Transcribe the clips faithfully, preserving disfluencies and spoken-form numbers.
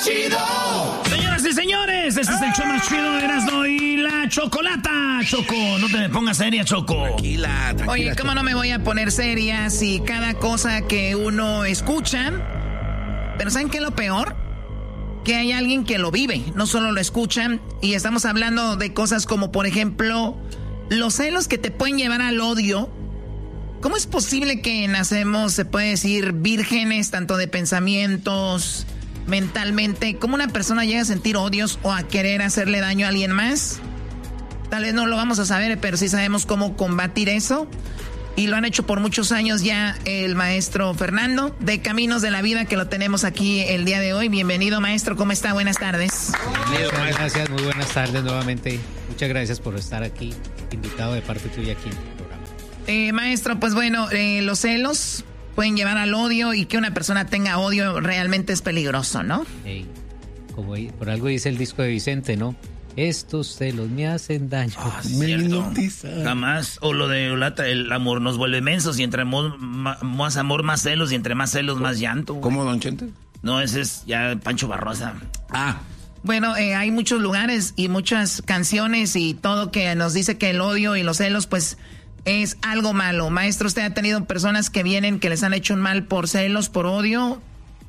Chido. Señoras y señores, este es el show más chido de Erasmo y la Chocolata. Choco, no te me pongas seria, Choco. Tranquila, tranquila. Oye, ¿cómo no me voy a poner seria si cada cosa que uno escucha... Pero ¿saben qué es lo peor? Que hay alguien que lo vive, no solo lo escuchan. Y estamos hablando de cosas como, por ejemplo, los celos que te pueden llevar al odio. ¿Cómo es posible que nacemos, se puede decir, vírgenes, tanto de pensamientos, mentalmente? ¿Cómo una persona llega a sentir odios o a querer hacerle daño a alguien más? Tal vez no lo vamos a saber, pero sí sabemos cómo combatir eso. Y lo han hecho por muchos años ya el maestro Fernando de Caminos de la Vida, que lo tenemos aquí el día de hoy. Bienvenido, maestro. ¿Cómo está? Buenas tardes. Bienvenido, muchas gracias. Muy buenas tardes nuevamente. Muchas gracias por estar aquí, invitado de parte tuya aquí en el programa. Eh, maestro, pues bueno, eh, los celos pueden llevar al odio y que una persona tenga odio realmente es peligroso, ¿no? Hey, como por algo dice el disco de Vicente, ¿no? Estos celos me hacen daño. Oh, me hipnotiza. Jamás. O lo de Olata, el amor nos vuelve mensos y entre mo- ma- más amor, más celos y entre más celos, más llanto. ¿Cómo, don Chente? No, ese es ya Pancho Barrosa. Ah. Bueno, eh, hay muchos lugares y muchas canciones y todo que nos dice que el odio y los celos, pues, es algo malo. Maestro, ¿usted ha tenido personas que vienen que les han hecho un mal por celos, por odio?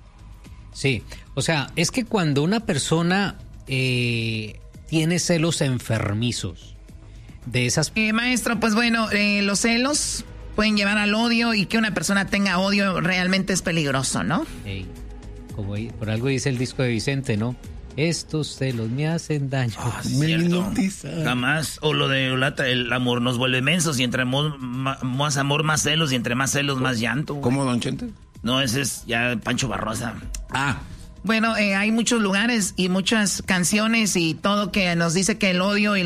Sí, o sea, es que cuando una persona... Eh, tiene celos enfermizos de esas... Eh, maestro, pues bueno, eh, los celos pueden llevar al odio y que una persona tenga odio realmente es peligroso, ¿no? Hey, como por algo dice el disco de Vicente, ¿no? Estos celos me hacen daño. Oh, me hipnotiza. Jamás. O lo de Olata, el amor nos vuelve mensos y entre mo- ma- más amor, más celos y entre más celos, más llanto. ¿Cómo, don Chente? No, ese es ya Pancho Barrosa. Ah. Bueno, eh, hay muchos lugares y muchas canciones y todo que nos dice que el odio y